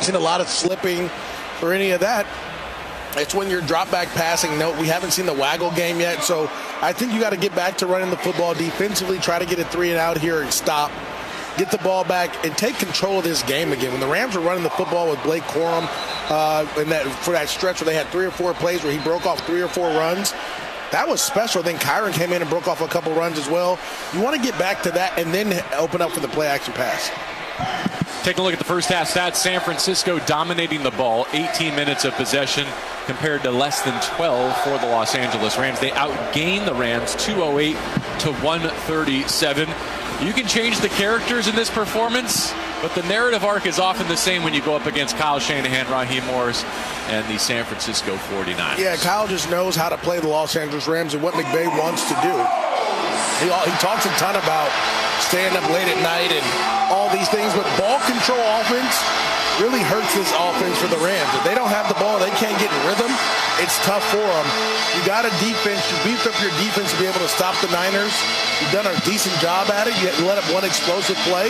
seen a lot of slipping or any of that. It's when you're drop back passing. No, we haven't seen the waggle game yet. So I think you got to get back to running the football defensively, try to get a 3 and out here and stop. Get the ball back and take control of this game again. When the Rams were running the football with Blake Corum for that stretch where they had 3 or 4 plays where he broke off 3 or 4 runs, that was special. Then Kyron came in and broke off a couple runs as well. You want to get back to that and then open up for the play action pass. Take a look at the first half stats. San Francisco dominating the ball, 18 minutes of possession compared to less than 12 for the Los Angeles Rams. They outgained the Rams 208 to 137. You can change the characters in this performance, but the narrative arc is often the same when you go up against Kyle Shanahan, Raheem Morris, and the San Francisco 49ers. Yeah, Kyle just knows how to play the Los Angeles Rams and what McVay wants to do. He talks a ton about staying up late at night and all these things, but ball control offense really hurts this offense for the Rams. If they don't have the ball, they can't get in rhythm. It's tough for them. You got a defense. You beefed up your defense to be able to stop the Niners. You've done a decent job at it. You let up one explosive play.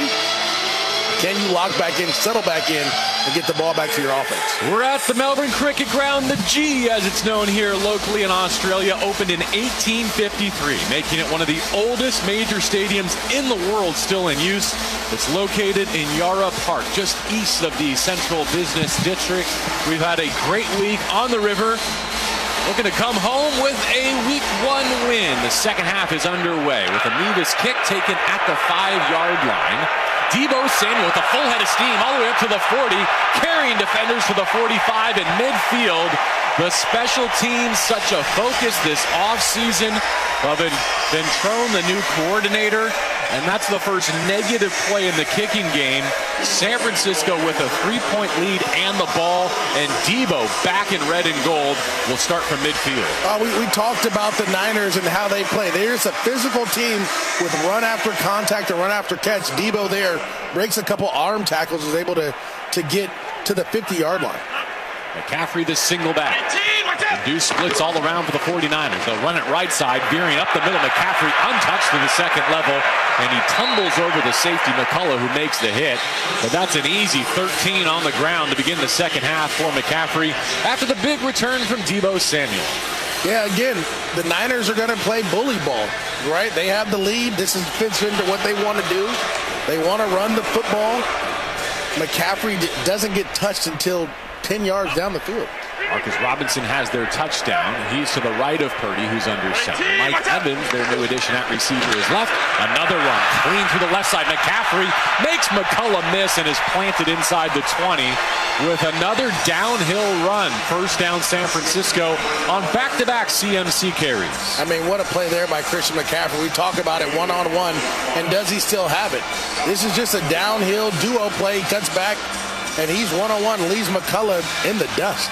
Can you lock back in, settle back in, and get the ball back to your offense? We're at the Melbourne Cricket Ground. The G, as it's known here locally in Australia, opened in 1853, making it one of the oldest major stadiums in the world still in use. It's located in Yarra Park, just east of the Central Business District. We've had a great week on the river. Looking to come home with a Week 1 win. The second half is underway with a Nevis kick taken at the 5-yard line. Deebo Samuel with a full head of steam all the way up to the 40, carrying defenders to the 45 in midfield. The special teams, such a focus this offseason. Ventrone, the new coordinator, and that's the first negative play in the kicking game. San Francisco with a 3-point lead and the ball, and Deebo back in red and gold will start from midfield. We talked about the Niners and how they play. There's a physical team with run after contact and run after catch. Deebo there breaks a couple arm tackles, is able to get to the 50-yard line. McCaffrey the single back. The deuce splits all around for the 49ers. They'll run it right side, veering up the middle. McCaffrey untouched to the second level, and he tumbles over the safety, McCullough, who makes the hit. But that's an easy 13 on the ground to begin the second half for McCaffrey after the big return from Deebo Samuel. Yeah, again, the Niners are going to play bully ball, right? They have the lead. This fits into what they want to do. They want to run the football. McCaffrey doesn't get touched until 10 yards down the field. Marcus Robinson has their touchdown. He's to the right of Purdy, who's under center. Mike Evans, their new addition at receiver, is left. Another run, clean through the left side. McCaffrey makes McCullough miss and is planted inside the 20 with another downhill run. First down San Francisco on back-to-back CMC carries. I mean, what a play there by Christian McCaffrey. We talk about it one-on-one, and does he still have it? This is just a downhill duo play. He cuts back, and he's one-on-one, leaves McCullough in the dust.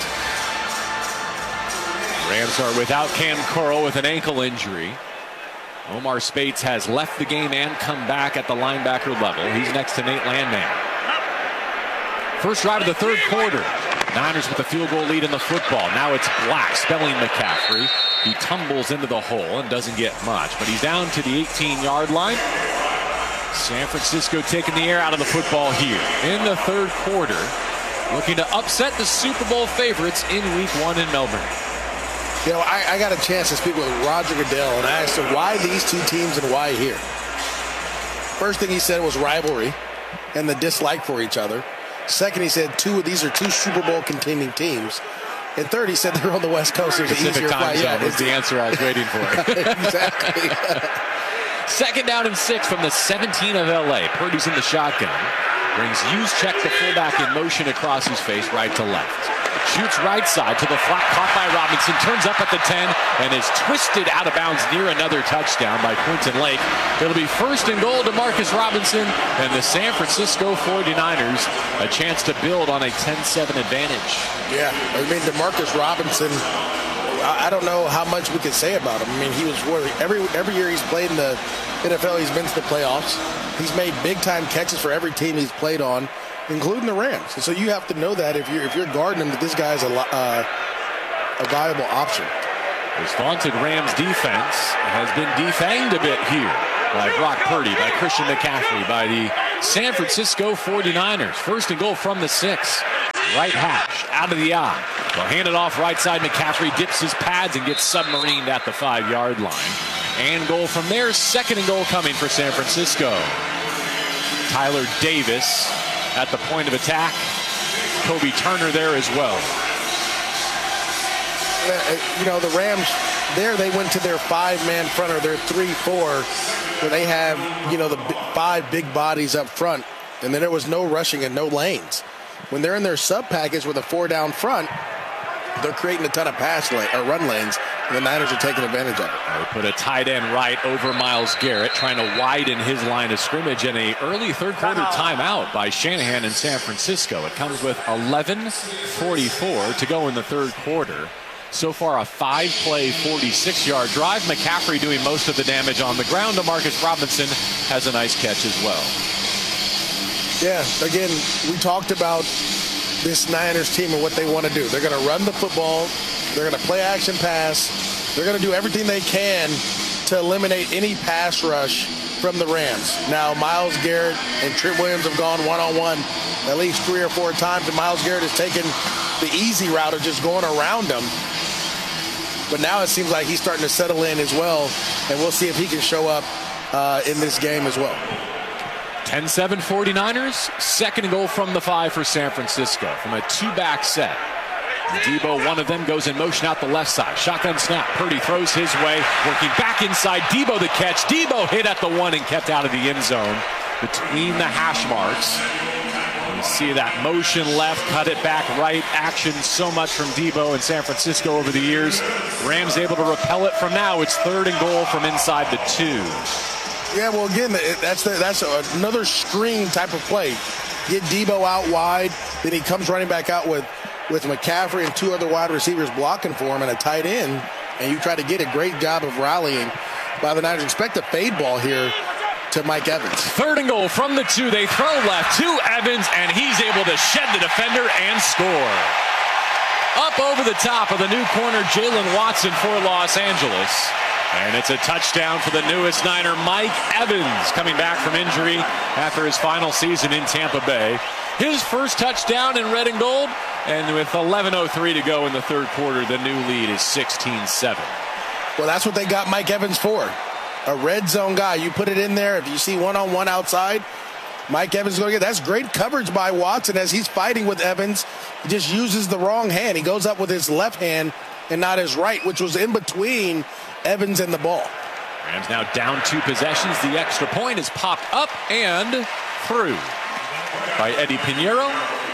Rams are without Cam Curl with an ankle injury. Omar Spates has left the game and come back at the linebacker level. He's next to Nate Landman. First drive of the third quarter. Niners with a field goal lead in the football. Now it's Black spelling McCaffrey. He tumbles into the hole and doesn't get much, but he's down to the 18-yard line. San Francisco taking the air out of the football here in the third quarter, looking to upset the Super Bowl favorites in Week 1 in Melbourne. You know, I got a chance to speak with Roger Goodell, and I asked him why these two teams and why here. First thing he said was rivalry and the dislike for each other. Second, he said these are two Super Bowl contending teams. And third, he said they're on the West Coast. There's an easier flight. Yeah, was the answer I was waiting for. Exactly. Second down and 6 from the 17 of LA. Purdy's in the shotgun. Brings Juszczyk, the fullback, in motion across his face, right to left. Shoots right side to the flat, caught by Robinson, turns up at the 10, and is twisted out of bounds near another touchdown by Quentin Lake. It'll be first and goal to Marcus Robinson, and the San Francisco 49ers a chance to build on a 10-7 advantage. Yeah, I mean, DeMarcus Robinson, I don't know how much we could say about him. I mean, he was every year he's played in the NFL, he's been to the playoffs. He's made big-time catches for every team he's played on, including the Rams. And so you have to know that if you're guarding him, that this guy's a viable option. This vaunted Rams defense has been defanged a bit here by Brock Purdy, by Christian McCaffrey, by the San Francisco 49ers. First and goal from the 6. right hash, out of the eye. They'll hand it off right side. McCaffrey dips his pads and gets submarined at the 5-yard line. And goal from there. 2nd and goal coming for San Francisco. Tyler Davis at the point of attack. Kobe Turner there as well. The Rams, they went to their 5-man front, or their 3-4, where they have, the 5 big bodies up front. And then there was no rushing and no lanes. When they're in their sub package with a 4-down front, they're creating a ton of run lanes, and the Niners are taking advantage of it. They put a tight end right over Myles Garrett, trying to widen his line of scrimmage, in a early third-quarter timeout by Shanahan in San Francisco. It comes with 11:44 to go in the third quarter. So far, a 5-play, 46-yard drive. McCaffrey doing most of the damage on the ground. DeMarcus Robinson has a nice catch as well. Yeah, again, we talked about this Niners team and what they want to do. They're going to run the football. They're going to play action pass. They're going to do everything they can to eliminate any pass rush from the Rams. Now, Myles Garrett and Trent Williams have gone one-on-one at least 3 or 4 times, and Myles Garrett has taken the easy route of just going around them. But now it seems like he's starting to settle in as well, and we'll see if he can show up in this game as well. 10-7 49ers. 2nd and goal from the 5 for San Francisco from a 2-back set. Debo, one of them, goes in motion out the left side. Shotgun snap. Purdy throws his way. Working back inside. Debo the catch. Debo hit at the 1 and kept out of the end zone between the hash marks. You see that motion left, cut it back right. Action so much from Debo in San Francisco over the years. Rams able to repel it from now. It's 3rd and goal from inside the 2. Yeah, well, again, that's another screen type of play. Get Debo out wide, then he comes running back out with McCaffrey and 2 other wide receivers blocking for him and a tight end, and you try to get a great job of rallying by the Niners. Expect a fade ball here to Mike Evans. 3rd and goal from the 2. They throw left to Evans, and he's able to shed the defender and score. Up over the top of the new corner, Jalen Watson for Los Angeles. And it's a touchdown for the newest Niner, Mike Evans, coming back from injury after his final season in Tampa Bay. His first touchdown in red and gold, and with 11:03 to go in the third quarter, the new lead is 16-7. Well, that's what they got Mike Evans for. A red zone guy. You put it in there. If you see one-on-one outside, Mike Evans is going to get. That's great coverage by Watson as he's fighting with Evans. He just uses the wrong hand. He goes up with his left hand and not his right, which was in between Evans and the ball. Rams now down 2 possessions. The extra point is popped up and through by Eddie Pinheiro.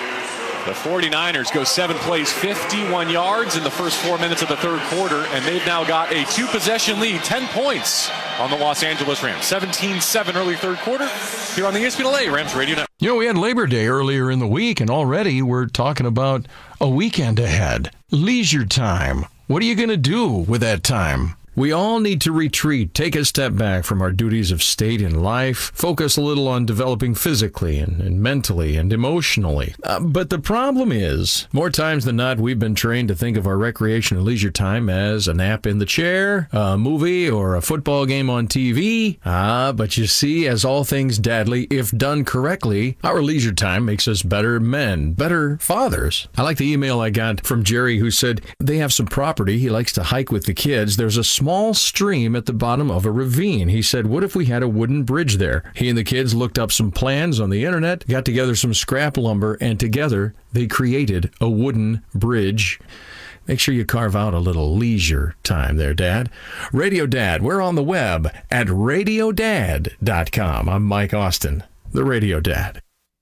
The 49ers go 7 plays, 51 yards in the first 4 minutes of the third quarter, and they've now got a 2-possession lead, 10 points on the Los Angeles Rams. 17-7 early third quarter here on the ESPN LA Rams Radio Network. We had Labor Day earlier in the week, and already we're talking about a weekend ahead. Leisure time. What are you going to do with that time? We all need to retreat, take a step back from our duties of state in life, focus a little on developing physically and mentally and emotionally. But the problem is, more times than not, we've been trained to think of our recreation and leisure time as a nap in the chair, a movie, or a football game on TV. But you see, as all things dadly, if done correctly, our leisure time makes us better men, better fathers. I like the email I got from Jerry who said they have some property. He likes to hike with the kids. There's a small stream at the bottom of a ravine. He said, what if we had a wooden bridge there? He and the kids looked up some plans on the internet, got together some scrap lumber, and together they created a wooden bridge. Make sure you carve out a little leisure time there, Dad. Radio Dad, we're on the web at radiodad.com. I'm Mike Austin, the Radio Dad.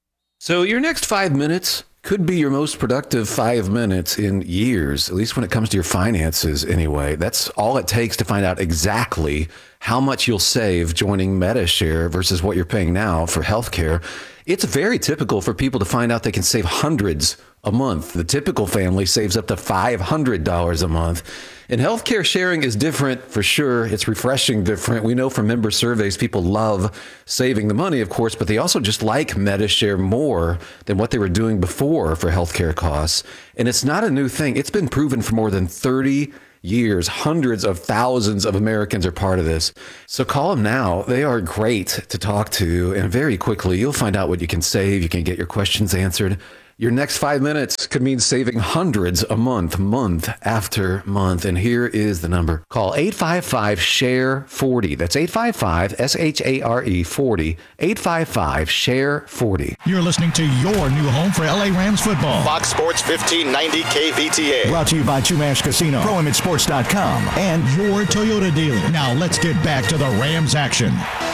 So your next 5 minutes could be your most productive 5 minutes in years, at least when it comes to your finances anyway. That's all it takes to find out exactly how much you'll save joining MediShare versus what you're paying now for healthcare. It's very typical for people to find out they can save hundreds a month. The typical family saves up to $500 a month. And healthcare sharing is different for sure. It's refreshing different. We know from member surveys, people love saving the money, of course, but they also just like MediShare more than what they were doing before for healthcare costs. And it's not a new thing. It's been proven for more than 30 years. Hundreds of thousands of Americans are part of this. So call them now. They are great to talk to. And very quickly, you'll find out what you can save. You can get your questions answered. Your next 5 minutes could mean saving hundreds a month, month after month. And here is the number. Call 855-SHARE-40. That's 855-SHARE 40. 855-SHARE-40. You're listening to your new home for LA Rams football. Fox Sports 1590 KVTA. Brought to you by Chumash Casino, ProImageSports.com, and your Toyota dealer. Now let's get back to the Rams action.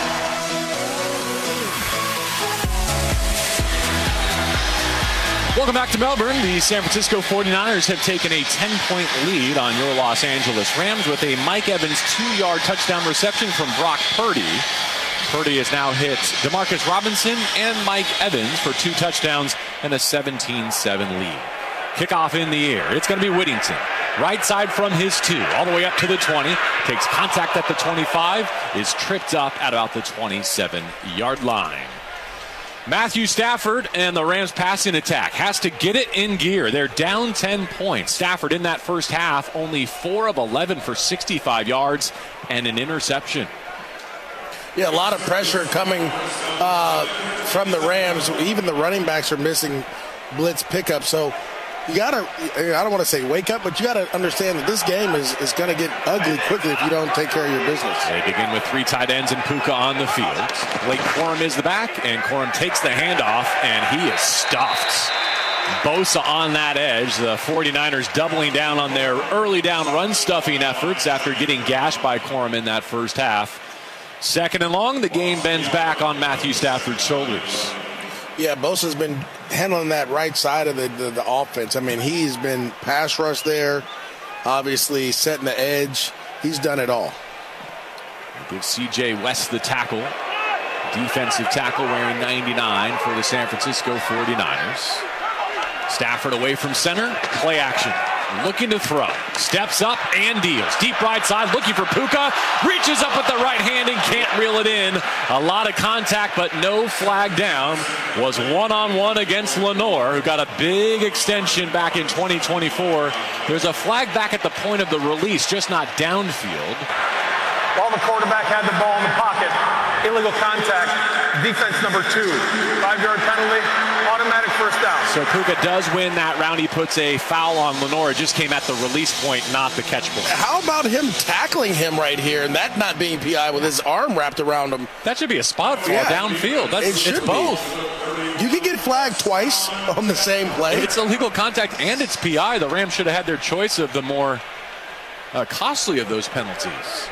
Welcome back to Melbourne. The San Francisco 49ers have taken a 10-point lead on your Los Angeles Rams with a Mike Evans 2-yard touchdown reception from Brock Purdy. Purdy has now hit Demarcus Robinson and Mike Evans for 2 touchdowns and a 17-7 lead. Kickoff in the air. It's going to be Whittington. Right side from his 2, all the way up to the 20. Takes contact at the 25, is tripped up at about the 27-yard line. Matthew Stafford and the Rams passing attack has to get it in gear. They're down 10 points. Stafford in that first half, only 4 of 11 for 65 yards and an interception. Yeah, a lot of pressure coming from the Rams. Even the running backs are missing blitz pickup. So you got to, I don't want to say wake up, but you got to understand that this game is going to get ugly quickly if you don't take care of your business. They begin with 3 tight ends and Puka on the field. Blake Corum is the back, and Corum takes the handoff, and he is stuffed. Bosa on that edge. The 49ers doubling down on their early down run stuffing efforts after getting gashed by Corum in that first half. 2nd and long, the game bends back on Matthew Stafford's shoulders. Yeah, Bosa's been handling that right side of the offense. I mean, he's been pass rush there, obviously setting the edge. He's done it all. Gives C.J. West the tackle. Defensive tackle wearing 99 for the San Francisco 49ers. Stafford away from center. Play action. Looking to throw. Steps up and deals. Deep right side looking for Puka. Reaches up with the right hand and can't reel it in. A lot of contact but no flag down. Was one-on-one against Lenore, who got a big extension back in 2024. There's a flag back at the point of the release, just not downfield. While the quarterback had the ball in the pocket, illegal contact, defense number 2, 5-yard penalty, automatic first down. So Puka does win that round. He puts a foul on Lenore. It just came at the release point, not the catch point. How about him tackling him right here and that not being PI with his arm wrapped around him? That should be a spot for downfield. It's both. You can get flagged twice on the same play. It's illegal contact and it's PI. The Rams should have had their choice of the more costly of those penalties.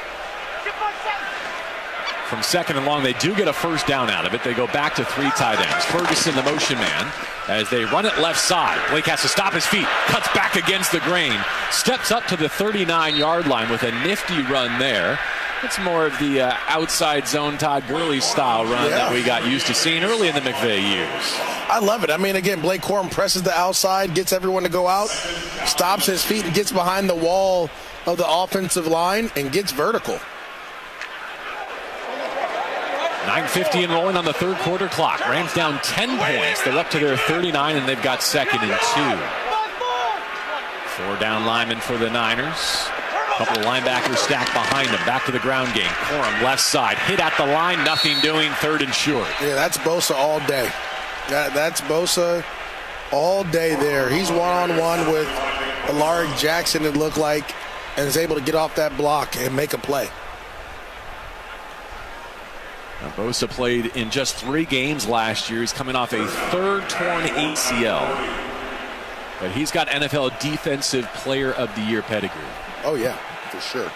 From 2nd and long, they do get a first down out of it. They go back to 3 tight ends. Ferguson, the motion man, as they run it left side. Blake has to stop his feet. Cuts back against the grain. Steps up to the 39-yard line with a nifty run there. It's more of the outside zone Todd Gurley style run that we got used to seeing early in the McVay years. I love it. I mean, again, Blake Corum presses the outside, gets everyone to go out, stops his feet, and gets behind the wall of the offensive line and gets vertical. 9:50 and rolling on the 3rd quarter clock. Rams down 10 points. They're up to their 39, and they've got 2nd and 2. 4 down linemen for the Niners. A couple of linebackers stacked behind them. Back to the ground game. Corum left side. Hit at the line. Nothing doing. 3rd and short. Yeah, that's Bosa all day. That's Bosa all day there. He's one-on-one with Alaric Jackson, it looked like, and is able to get off that block and make a play. Now, Bosa played in just 3 games last year. He's coming off a 3rd torn ACL. But he's got NFL Defensive Player of the Year pedigree. Oh, yeah, for sure.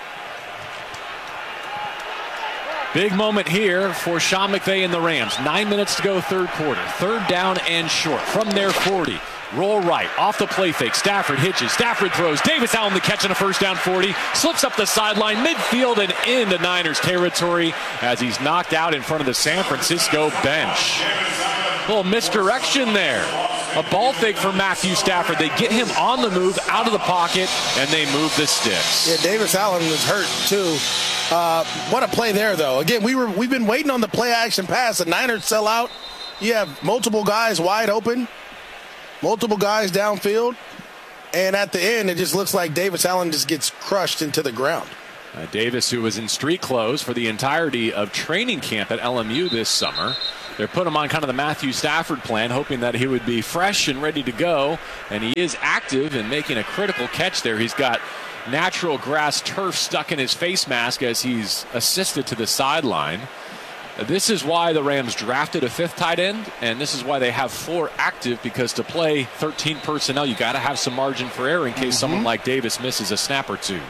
Big moment here for Sean McVay and the Rams. 9 minutes to go, 3rd quarter. 3rd down and short from their 40. Roll right, off the play fake. Stafford hitches, Stafford throws. Davis Allen the catch on a first down 40. Slips up the sideline, midfield and into Niners territory as he's knocked out in front of the San Francisco bench. A little misdirection there. A ball fake for Matthew Stafford. They get him on the move, out of the pocket, and they move the sticks. Yeah, Davis Allen was hurt too. What a play there, though. Again, we've been waiting on the play action pass. The Niners sell out. You have multiple guys wide open. Multiple guys downfield, and at the end, it just looks like Davis Allen just gets crushed into the ground. Davis, who was in street clothes for the entirety of training camp at LMU this summer, They're putting him on kind of the Matthew Stafford plan, hoping that he would be fresh and ready to go. And he is active and making a critical catch there. He's got natural grass turf stuck in his face mask as he's assisted to the sideline. This is why the Rams drafted a 5th tight end, and this is why they have 4 active, because to play 13 personnel, you got to have some margin for error in case someone like Davis misses a snap or two.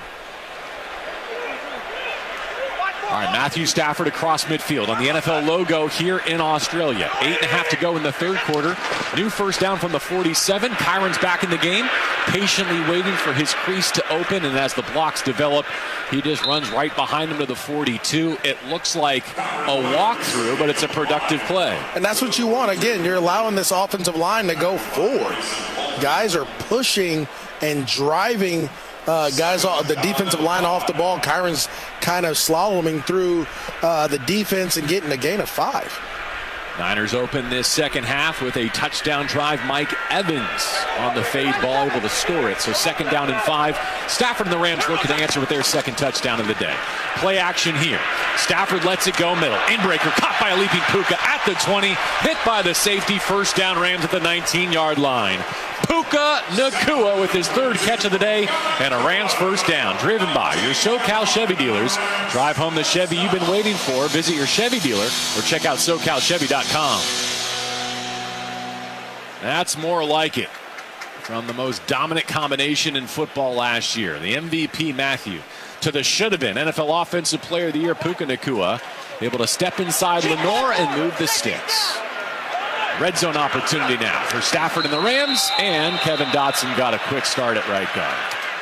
All right, Matthew Stafford across midfield on the NFL logo here in Australia. 8.5 to go in the third quarter. New first down from the 47. Kyron's back in the game, patiently waiting for his crease to open, and as the blocks develop, he just runs right behind him to the 42. It looks like a walkthrough, but it's a productive play. And that's what you want. Again, you're allowing this offensive line to go forward. Guys are pushing and driving the defensive line off the ball. Kyron's kind of slaloming through the defense and getting a gain of 5. Niners open this second half with a touchdown drive. Mike Evans on the fade ball, able to score it. So 2nd down and 5. Stafford and the Rams looking to answer with their 2nd touchdown of the day. Play action here. Stafford lets it go middle. Inbreaker caught by a leaping Puka at the 20. Hit by the safety. 1st down, Rams at the 19-yard line. Puka Nacua with his 3rd catch of the day and a Rams 1st down, driven by your SoCal Chevy dealers. Drive home the Chevy you've been waiting for. Visit your Chevy dealer or check out SoCalChevy.com. That's more like it from the most dominant combination in football last year. The MVP Matthew to the should-have-been NFL Offensive Player of the Year Puka Nacua, able to step inside Lenore and move the sticks. Red zone opportunity now for Stafford and the Rams, and Kevin Dotson got a quick start at right guard.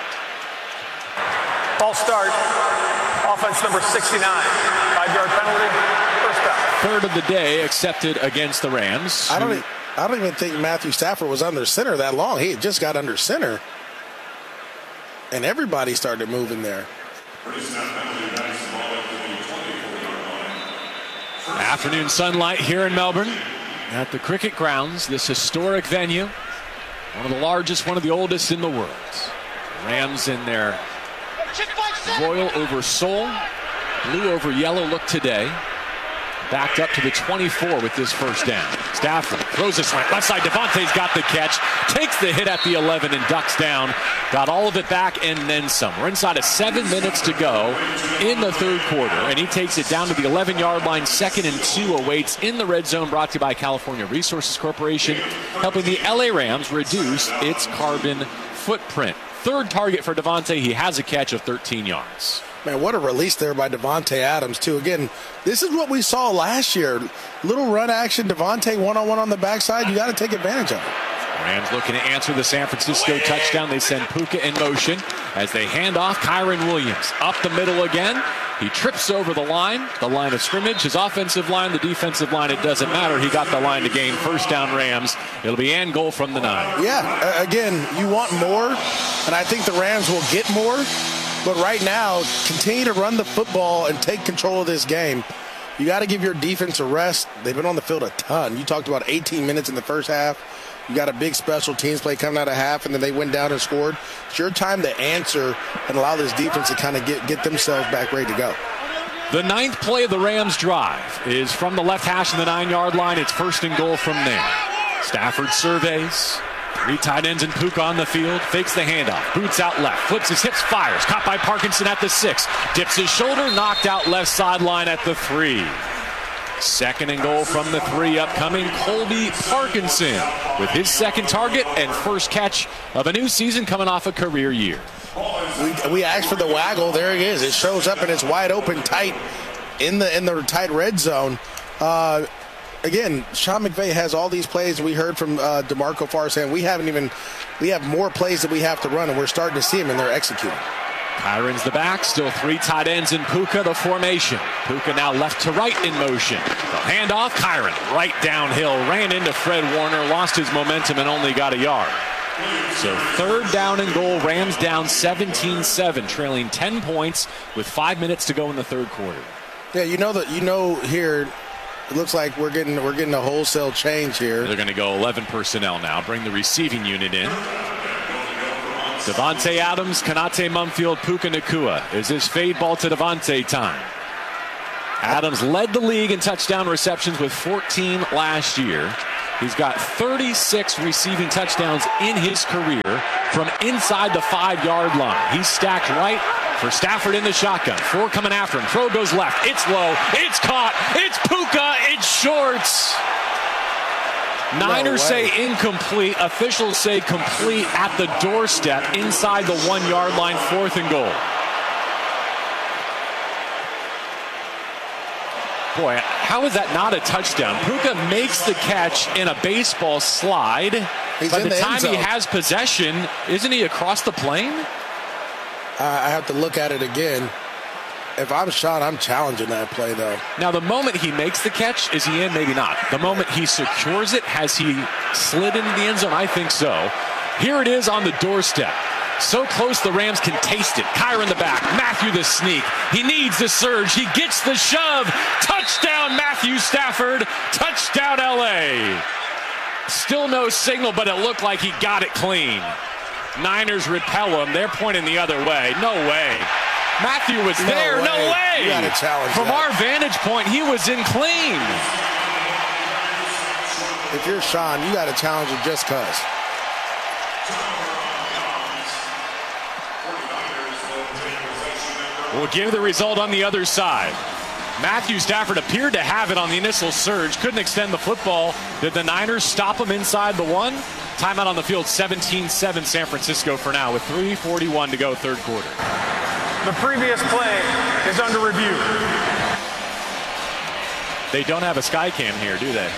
False start. Offense number 69. 5-yard penalty. 1st down. 3rd of the day accepted against the Rams. I don't even think Matthew Stafford was under center that long. He had just got under center, and everybody started moving there. Afternoon sunlight here in Melbourne at the Cricket Grounds, this historic venue, one of the largest, one of the oldest in the world. Rams in their royal over soul, blue over yellow look today. Backed up to the 24 with this 1st down. Stafford throws this left side. Devontae's got the catch, takes the hit at the 11 and ducks down. Got all of it back and then some. We're inside of 7 minutes to go in the 3rd quarter, and he takes it down to the 11-yard line. 2nd and 2 awaits in the red zone, brought to you by California Resources Corporation, helping the LA Rams reduce its carbon footprint. 3rd target for Devontae. He has a catch of 13 yards. Man, what a release there by Davante Adams, too. Again, this is what we saw last year. Little run action, Davante one-on-one on the backside. You got to take advantage of it. Rams looking to answer the San Francisco touchdown. They send Puka in motion as they hand off. Kyron Williams up the middle again. He trips over the line of scrimmage. His offensive line, the defensive line, it doesn't matter. He got the line to gain. 1st down Rams. It'll be and goal from the 9. Yeah, again, you want more, and I think the Rams will get more. But right now, continue to run the football and take control of this game. You got to give your defense a rest. They've been on the field a ton. You talked about 18 minutes in the 1st half. You got a big special teams play coming out of half, and then they went down and scored. It's your time to answer and allow this defense to kind of get themselves back ready to go. The 9th play of the Rams drive is from the left hash of the 9-yard line. It's 1st and goal from there. Stafford surveys. 3 tight ends and Puka on the field. Fakes the handoff. Boots out left. Flips his hips. Fires. Caught by Parkinson at the 6. Dips his shoulder. Knocked out left sideline at the 3. 2nd and goal from the 3 upcoming. Colby Parkinson with his 2nd target and 1st catch of a new season coming off a career year. We asked for the waggle. There it is. It shows up and it's wide open, tight in the tight red zone. Again, Sean McVay has all these plays. We heard from DeMarco Farr saying we have more plays that we have to run, and we're starting to see them, and they're executing. Kyron's the back, still 3 tight ends in Puka, the formation. Puka now left to right in motion. The handoff, Kyron right downhill, ran into Fred Warner, lost his momentum, and only got a yard. So 3rd down and goal, Rams down 17-7, trailing 10 points with 5 minutes to go in the 3rd quarter. Yeah, here. It looks like we're getting a wholesale change here. They're going to go 11 personnel now. Bring the receiving unit in. Davante Adams, Konate Mumfield, Puka Nacua. Is this fade ball to Davante time? Adams led the league in touchdown receptions with 14 last year. He's got 36 receiving touchdowns in his career from inside the 5-yard line. He's stacked right for Stafford in the shotgun. 4 coming after him. Throw goes left. It's low. It's caught. It's Puka. It's shorts. Niners say incomplete. Officials say complete at the doorstep inside the 1-yard line, 4th and goal. Boy, how is that not a touchdown? Puka makes the catch in a baseball slide. By the time he has possession, isn't he across the plane? I have to look at it again. If I'm Sean, I'm challenging that play, though. Now, the moment he makes the catch, is he in? Maybe not. The moment he secures it, has he slid into the end zone? I think so. Here it is on the doorstep. So close the Rams can taste it. Kyra in the back. Matthew the sneak. He needs the surge. He gets the shove. Touchdown Matthew Stafford. Touchdown LA. Still no signal, but it looked like he got it clean. Niners repel him. They're pointing the other way. No way. Matthew was there. No way. You gotta challenge From that. our vantage point, he was in clean. If you're Sean, you got to challenge it just because. We'll give the result on the other side. Matthew Stafford appeared to have it on the initial surge. Couldn't extend the football. Did the Niners stop him inside the 1? Timeout on the field, 17-7 San Francisco for now with 3:41 to go, 3rd quarter. The previous play is under review. They don't have a sky cam here, do they?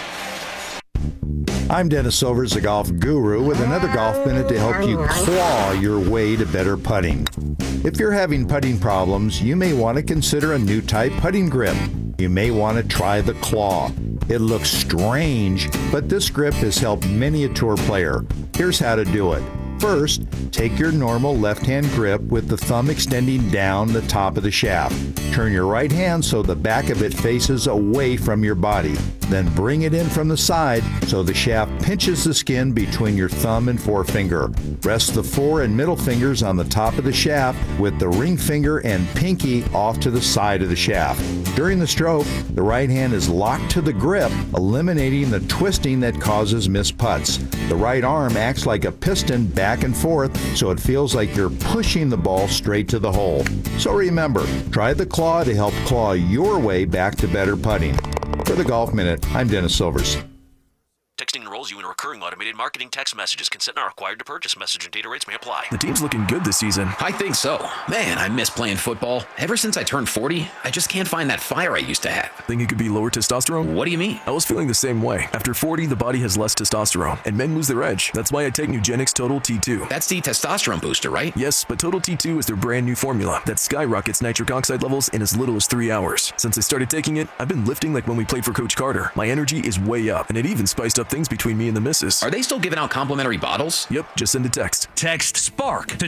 I'm Dennis Silvers, the golf guru, with another golf minute to help you claw your way to better putting. If you're having putting problems, you may want to consider a new type putting grip. You may want to try the Claw. It looks strange, but this grip has helped many a tour player. Here's how to do it. First, take your normal left-hand grip with the thumb extending down the top of the shaft. Turn your right hand so the back of it faces away from your body. Then bring it in from the side so the shaft pinches the skin between your thumb and forefinger. Rest the fore and middle fingers on the top of the shaft with the ring finger and pinky off to the side of the shaft. During the stroke, the right hand is locked to the grip, eliminating the twisting that causes missed putts. The right arm acts like a piston back and forth, so it feels like you're pushing the ball straight to the hole. So remember, try the Claw to help claw your way back to better putting. For the Golf Minute, I'm Dennis Silvers. Texting enrolls you in recurring automated marketing text messages. Consent not required to purchase. Message and data rates may apply. The team's looking good this season. I think so. Man, I miss playing football. Ever since I turned 40, I just can't find that fire I used to have. Think it could be lower testosterone? What do you mean? I was feeling the same way. After 40, the body has less testosterone, and men lose their edge. That's why I take Nugenix Total T2. That's the testosterone booster, right? Yes, but Total T2 is their brand new formula that skyrockets nitric oxide levels in as little as 3 hours. Since I started taking it, I've been lifting like when we played for Coach Carter. My energy is way up, and it even spiced up things between me and the missus. Are they still giving out complimentary bottles? Yep, just send a text. Text SPARK to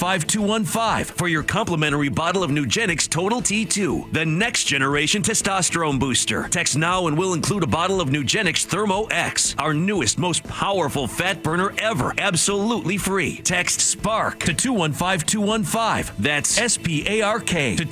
215215 for your complimentary bottle of Nugenix Total T2, the next generation testosterone booster. Text now and we'll include a bottle of Nugenix Thermo X, our newest, most powerful fat burner ever, absolutely free. Text SPARK to 215215. That's SPARK to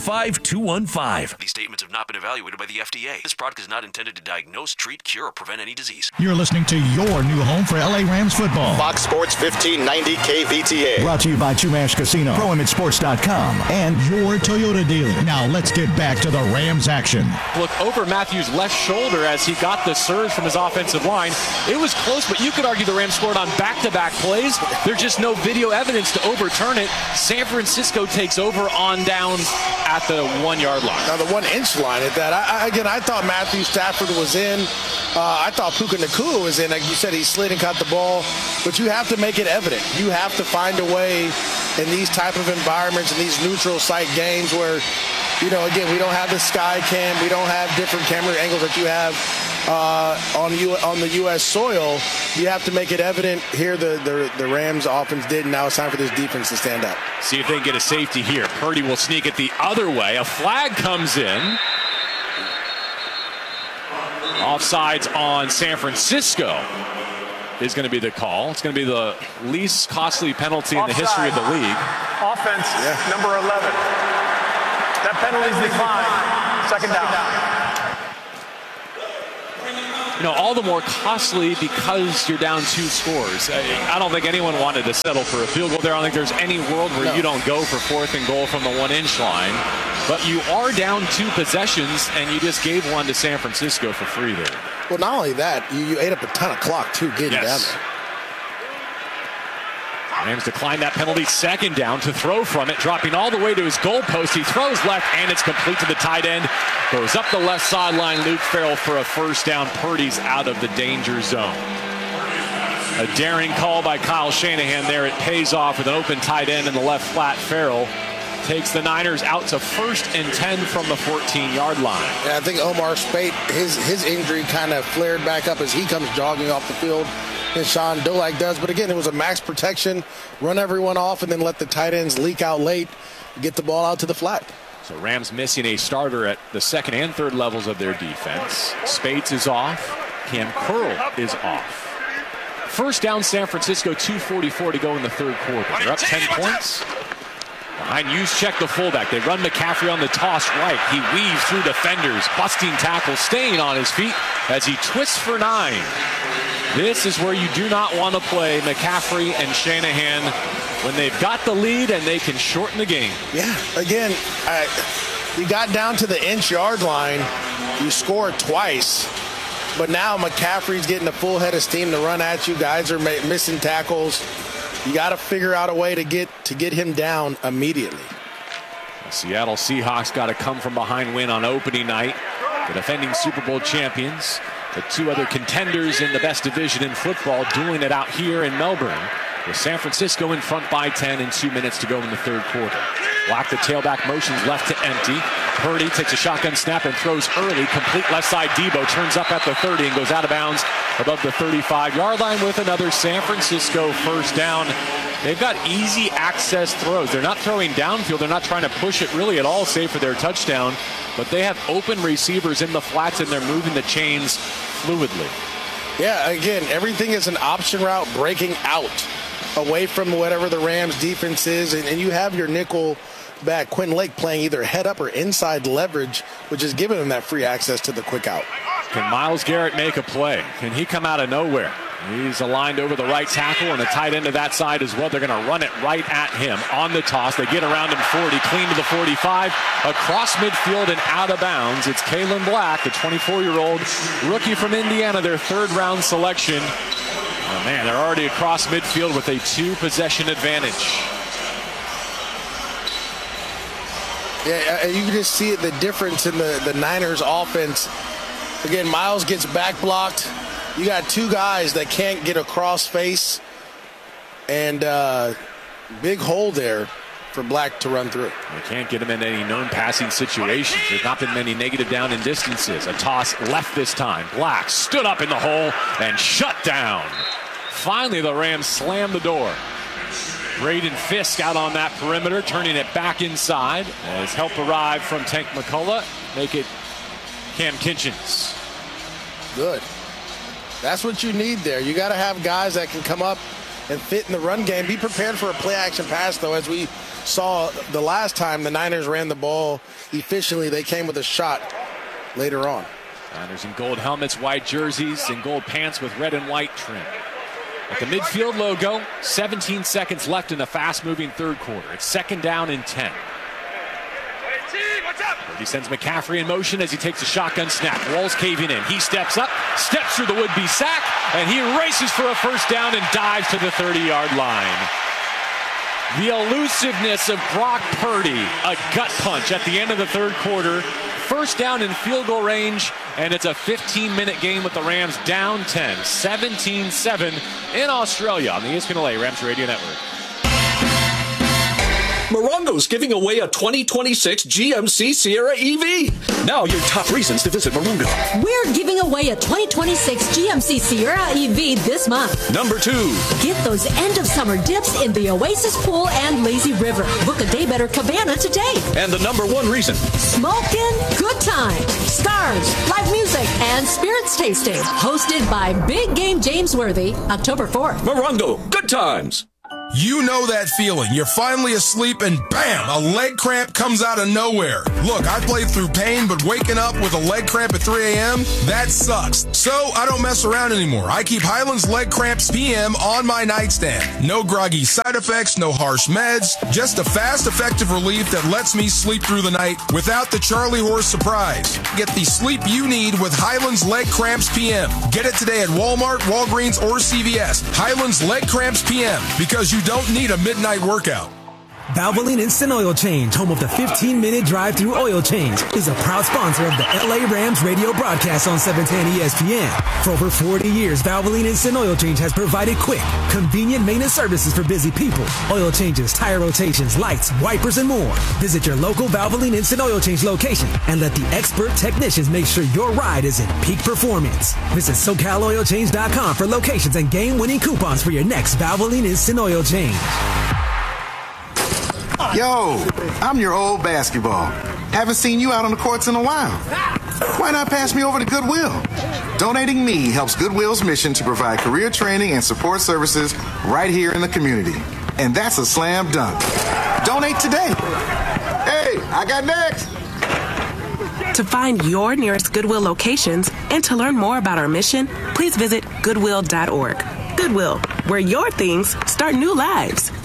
215215. These statements have not been evaluated by the FDA. This product is not intended to diagnose, treat, cure, or prevent any disease. You're listening to your new home for LA Rams football. Fox Sports 1590 KVTA. Brought to you by Chumash Casino, ProImageSports.com, and your Toyota dealer. Now let's get back to the Rams action. Look over Matthew's left shoulder as he got the surge from his offensive line. It was close, but you could argue the Rams scored on back-to-back plays. There's just no video evidence to overturn it. San Francisco takes over on downs at the 1-yard line. Now, the 1-inch line at that. I thought Matthew Stafford was in. I thought Puka Nacua was in. Like you said, he slid and caught the ball. But you have to make it evident. You have to find a way in these type of environments, in these neutral site games where, again, we don't have the sky cam. We don't have different camera angles that you have on the U.S. soil. You have to make it evident. Here the Rams offense did, and now it's time for this defense to stand up. See if they can get a safety here. Purdy will sneak it the other way. A flag comes in. Offsides on San Francisco is going to be the call. It's going to be the least costly penalty in the history of the league. Offense, number 11. That penalty is declined. Second down. You know, all the more costly because you're down 2 scores. I don't think anyone wanted to settle for a field goal there. I don't think there's any world where you don't go for 4th and goal from the 1-inch line. But you are down 2 possessions, and you just gave one to San Francisco for free there. Well, not only that, you ate up a ton of clock, too, getting down there. Rams decline that penalty. Second down to throw from it, dropping all the way to his goal post. He throws left, and it's complete to the tight end. Goes up the left sideline. Luke Farrell for a first down. Purdy's out of the danger zone. A daring call by Kyle Shanahan there. It pays off with an open tight end in the left flat. Farrell takes the Niners out to 1st and 10 from the 14-yard line. Yeah, I think Omar Speight, his injury kind of flared back up as he comes jogging off the field, and Sean Dolac does. But again, it was a max protection, run everyone off, and then let the tight ends leak out late, get the ball out to the flat. So Rams missing a starter at the 2nd and 3rd levels of their defense. Spates is off. Cam Curl is off. First down, San Francisco, 2:44 to go in the 3rd quarter. They're up 10 points. Behind Juszczyk, the fullback. They run McCaffrey on the toss right. He weaves through defenders, busting tackle, staying on his feet as he twists for 9. This is where you do not want to play McCaffrey and Shanahan when they've got the lead and they can shorten the game. Yeah, again, you got down to the inch-yard line. You scored twice. But now McCaffrey's getting a full head of steam to run at you. Guys are missing tackles. You got to figure out a way to get him down immediately. The Seattle Seahawks got a come-from-behind win on opening night. The defending Super Bowl champions, the 2 other contenders in the best division in football, dueling it out here in Melbourne, with San Francisco in front by 10 and 2 minutes to go in the 3rd quarter. Block the tailback motions left to empty. Purdy takes a shotgun snap and throws early. Complete left side. Debo turns up at the 30 and goes out of bounds above the 35-yard line with another San Francisco first down. They've got easy access throws. They're not throwing downfield. They're not trying to push it really at all, save for their touchdown. But they have open receivers in the flats, and they're moving the chains fluidly. Yeah, again, everything is an option route, breaking out away from whatever the Rams defense is. And you have your nickel back, Quinn Lake, playing either head up or inside leverage, which is giving him that free access to the quick out. Can Myles Garrett make a play? Can he come out of nowhere? He's aligned over the right tackle and the tight end to that side as well. They're going to run it right at him on the toss. They get around him 40, clean to the 45, across midfield and out of bounds. It's Kalen Black, the 24-year-old rookie from Indiana, their 3rd-round selection. Oh, man, they're already across midfield with a 2-possession advantage. Yeah, you can just see the difference in the Niners offense. Again, Myles gets back blocked. You got 2 guys that can't get across face, and big hole there for Black to run through. They can't get him in any known passing situations. There's not been many negative down and distances. A toss left this time. Black stood up in the hole and shut down. Finally, the Rams slam the door. Braden Fisk out on that perimeter, turning it back inside as help arrived from Tank McCullough. Make it Cam Kitchens. Good. That's what you need there. You got to have guys that can come up and fit in the run game. Be prepared for a play-action pass, though. As we saw the last time the Niners ran the ball efficiently, they came with a shot later on. Niners in gold helmets, white jerseys, and gold pants with red and white trim. At the midfield logo, 17 seconds left in the fast-moving 3rd quarter. It's 2nd down and 10. He sends McCaffrey in motion as he takes a shotgun snap. Walls caving in. He steps up, steps through the would-be sack, and he races for a first down and dives to the 30-yard line. The elusiveness of Brock Purdy, a gut punch at the end of the 3rd quarter. First down in field goal range, and it's a 15-minute game with the Rams down 10, 17-7 in Australia on the ESPN LA Rams Radio Network. Morongo's giving away a 2026 GMC Sierra EV. Now your top reasons to visit Morongo. We're giving away a 2026 GMC Sierra EV this month. Number 2. Get those end-of-summer dips in the Oasis Pool and Lazy River. Book a day better cabana today. And the number 1 reason. Smoking good time. Stars, live music, and spirits tasting. Hosted by Big Game James Worthy, October 4th. Morongo, good times. You know that feeling. You're finally asleep and bam, a leg cramp comes out of nowhere. Look, I played through pain, but waking up with a leg cramp at 3 a.m., that sucks. So I don't mess around anymore. I keep Highlands Leg Cramps PM on my nightstand. No groggy side effects, no harsh meds, just a fast, effective relief that lets me sleep through the night without the Charlie horse surprise. Get the sleep you need with Highlands Leg Cramps PM. Get it today at Walmart, Walgreens, or CVS. Highlands Leg Cramps PM, because you don't need a midnight workout. Valvoline Instant Oil Change, home of the 15-minute drive-through oil change, is a proud sponsor of the LA Rams radio broadcast on 710 ESPN. For over 40 years, Valvoline Instant Oil Change has provided quick, convenient maintenance services for busy people. Oil changes, tire rotations, lights, wipers, and more. Visit your local Valvoline Instant Oil Change location and let the expert technicians make sure your ride is in peak performance. Visit SoCalOilChange.com for locations and game-winning coupons for your next Valvoline Instant Oil Change. Yo, I'm your old basketball. Haven't seen you out on the courts in a while. Why not pass me over to Goodwill? Donating me helps Goodwill's mission to provide career training and support services right here in the community. And that's a slam dunk. Donate today. Hey, I got next. To find your nearest Goodwill locations and to learn more about our mission, please visit goodwill.org. Goodwill, where your things start new lives.